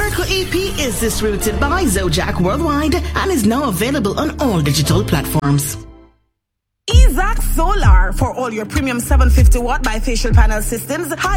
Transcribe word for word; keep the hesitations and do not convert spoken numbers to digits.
Miracle E P is distributed by Zodiac Worldwide and is now available on all digital platforms. Ezak Solar for all your premium seven hundred fifty watt bifacial panel systems. High